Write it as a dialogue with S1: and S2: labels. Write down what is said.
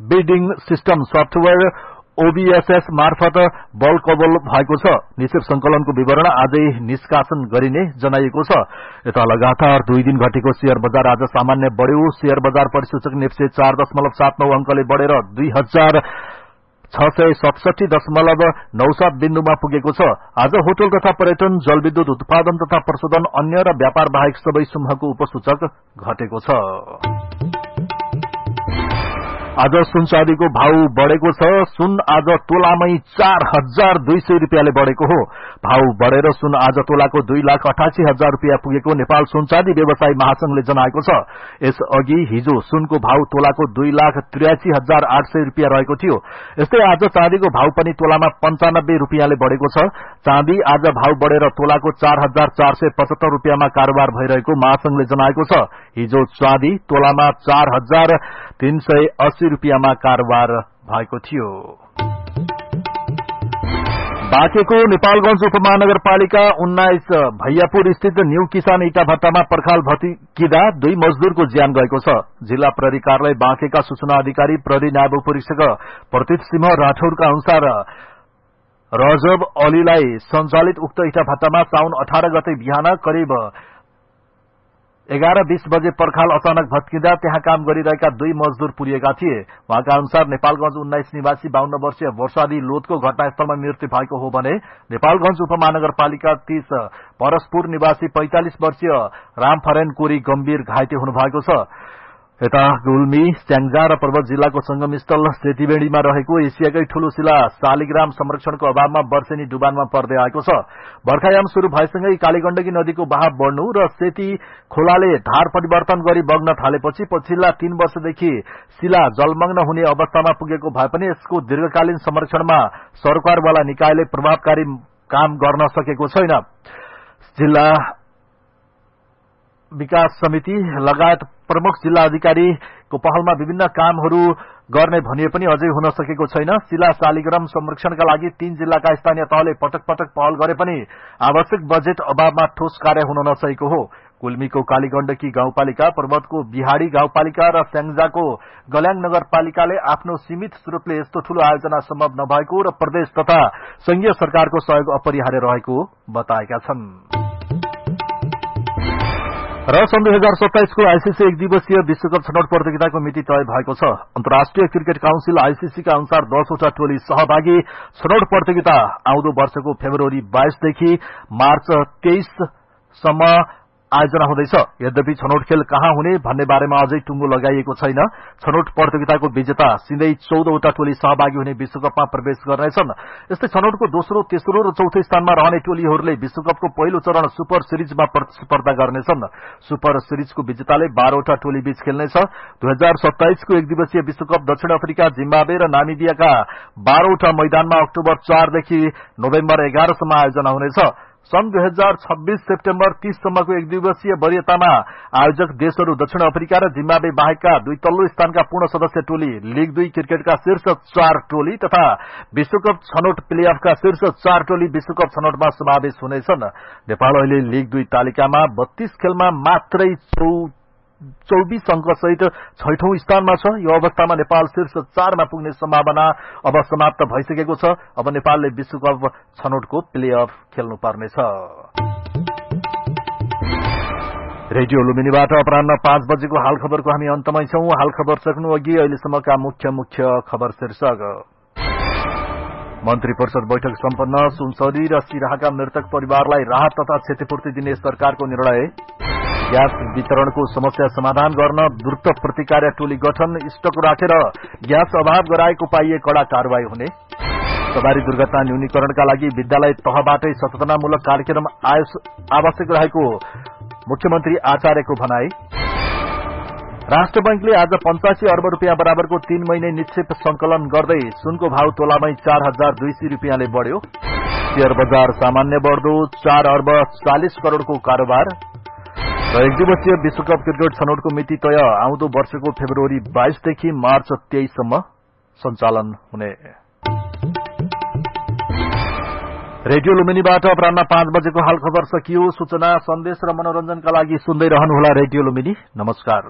S1: Bidding system software OBSS मार्फत बल कबल भएको छ। निक्षेप संकलनको विवरण आजै निष्कासन गरिने जनाइएको छ। यता लगातार 2 दिन घटेको शेयर बजार आज सामान्य बढ्यो। शेयर बजार परिसूचक निफ्टी 4.79 अंकले बढेर 2667.97 बिन्दुमा पुगेको छ। आज होटल तथा पर्यटन, जलविद्युत उत्पादन तथा प्रशोधन, अन्य र व्यापार बाहेक सबै समूहको उपसूचक घटेको छ। आज सुन चाँदीको भाव बढेको छ। सुन आज तोलामै 4200 रुपियाँले बढेको हो। भाव बढेर सुन आज तोलाको 2,88,000 रुपियाँ पुगेको नेपाल सुन चाँदी व्यवसायी महासंघले जनाएको छ। यसअघि हिजो सुनको भाव तोलाको 2,83,800 रुपियाँ रहेको थियो। यस्तै आज चाँदीको भाव पनि तोलामा 95 रुपियाँले बढेको छ। चाँदी आज भाव बढेर तोलाको 4,475 रुपियाँमा कारोबार भइरहेको महासंघले जनाएको छ। हिजो चाँदी तोलामा 4,380 रुपियाँमा कारोबार भएको थियो। बाँकेको नेपालगंज उपमहानगरपालिका 19 भैयापुर स्थित न्यू किसान इटा भट्टामा पर्खाल भत्किँदा 2 मजदूरको ज्यान गएको छ। जिल्ला प्रहरी कार्यालय बाँकेका सूचना अधिकारी प्रहरी नायब उपरीक्षक प्रतीत सिंह राठौरका अनुसार रजब अलीलाई सञ्चालित उक्त इटा भट्टामा साउन 18 गते बिहान करिब 11:20 बजे पर्खाल अचानक भत्किँदा त्यहाँ काम गरिरहेका 2 मजदूर पुरिएका थिए। उहाँका अनुसार नेपालगंज 19 निवासी 52 वर्षीय वर्षादी लोधको घटनास्थलमा मृत्यु भएको हो भने नेपालगंज उपमहानगरपालिका 30 परसपुर निवासी 45 वर्षीय रामफरेन कोरी गम्भीर घाइते हुनुभएको छ। यता गुल्मी, स्याङ्जा र पर्वत जिल्लाको संगमस्थल सेतीबेड़ीमा रहेको एसियाकै ठूलो शिला शालिग्राम संरक्षणको अभावमा वर्षेनी डुबानमा पर्दै आएको छ। बर्खायाम शुरू भएसँगै कालीगण्डकी नदीको बहाव बढ्नु र सेती खोलाले धार परिवर्तन गरी बग्न थालेपछि पछिल्ला 3 वर्षदेखि शिला जलमग्न हुने अवस्थामा पुगेको भए पनि यसको दीर्घकालीन संरक्षणमा सरकारवाला निकायले प्रभावकारी काम गर्न सकेको छैन। जिल्ला विकास समिति लगायत प्रमुख जिल्ला अधिकारीको पहलमा विभिन्न कामहरू गर्ने भनिए पनि अझै हुन सकेको छैन। शिला शालिग्राम संरक्षणका लागि 3 जिल्लाका स्थानीय तहले पटक पटक पहल गरे पनि आवश्यक बजेट अभावमा ठोस कार्य हुन नसकेको हो। गुल्मीको कालीगण्डकी गाउँपालिका, पर्वतको बिहाडी गाउँपालिका र स्याङ्जाको गल्याङ नगरपालिकाले आफ्नो सीमित स्रोतले यस्तो ठूलो आयोजना सम्भव नभएको र प्रदेश तथा संघीय सरकारको सहयोग अपरिहार्य रहेको बताएका छन्। र सन् 2027 को आईसीसी 1 दिवसीय विश्वकप छनौट प्रतियोगिताको मिति तय भएको छ। अन्तर्राष्ट्रिय क्रिकेट काउन्सिल आईसीसी का अनुसार 10 वटा टोली सहभागी छनौट प्रतियोगिता आउँदो वर्षको फेब्रुअरी 22 देखि मार्च 23 सम्म आयोजना हुँदैछ। यद्यपि छनौट खेल कहाँ हुने भन्ने बारेमा अझै टुङ्गो लगाइएको छैन। छनौट प्रतियोगिताको विजेता सिधै 14 वटा टोली सहभागी हुने विश्वकपमा प्रवेश गर्नेछन्। यस्तै छनौटको दोस्रो, तेस्रो र चौथो स्थानमा रहने टोलीहरूले विश्वकपको पहिलो चरण सुपर सिरिजमा प्रतिस्पर्धा गर्नेछन्। सुपर सिरिजको विजेताले 12 वटा टोली बीच खेल्नेछ। 2027 को 1 दिवसीय विश्वकप दक्षिण अफ्रिका, जिम्बाब्वे र नामिबियाका 12 वटा मैदानमा अक्टोबर 4 देखि नोभेम्बर 11 सम्म आयोजना हुनेछ। सन् 2026 सेप्टेम्बर 30 सम्मको 1 दिवसीय वरियतामा आयोजक देशहरू दक्षिण अफ्रिका र जिम्बाब्वे बाहेकका 2 तल्लो स्थानका पूर्ण सदस्य टोली, लीग 2 क्रिकेटका शीर्ष 4 टोली तथा विश्वकप छनौट प्लेअफका शीर्ष 4 टोली विश्वकप छनौटमा समावेश हुनेछन्। नेपाल अहिले लीग 2 तालिकामा 32 खेलमा मात्रै 24 अंक सहित 6औं स्थानमा छ। यो अवस्थामा नेपाल शीर्ष 4 मा पुग्ने सम्भावना अब समाप्त भइसकेको छ। अब नेपालले विश्वकप छनौटको प्लेअफ खेल्नु पर्नेछ। रेडियो लुम्बिनीबाट अपराह्न 5 बजेको हाल खबरको हामी अन्तमै छौं। हाल खबर सक्नु अघि अहिलेसम्मका मुख्य खबर शीर्षक। मन्त्री परिषद बैठक सम्पन्न। सुनसरी र सिराहाका मृतक परिवारलाई राहत तथा क्षतिपूर्ति दिने सरकारको निर्णय। ग्यास वितरणको समस्या समाधान गर्न द्रुत प्रतिक्रिया टोली गठन। स्टक राखेर ग्यास अभाव गराएको पाइए कड़ा कारवाही हुने। सवारी दुर्घटना न्यूनीकरणका लागि विद्यालय तहबाटै सचेतनामूलक कार्यक्रम आवश्यक रहेको मुख्यमन्त्री आचार्यको भनाई। राष्ट्र बैंकले आज 85 अर्ब रुपियाँ बराबरको 3 महिने निक्षेप संकलन गर्दै सुनको भाव तोलामै 4200 रुपियाँले बढ्यो। शेयर बजार सामान्य बढ्दो 4 अर्ब 40 करोड़को कारोबार। र 1 दिवसीय विश्वकप क्रिकेट छनौटको मिति तय आउँदो वर्षको फेब्रुअरी 22 देखि मार्च 23 सम्म सञ्चालन हुने। रेडियो लुम्बिनीबाट अपराह्न 5 बजेको हाल खबर सकियो। सूचना, सन्देश र मनोरञ्जनका लागि सुन्दै रहनुहोला रेडियो लुम्बिनी। नमस्कार।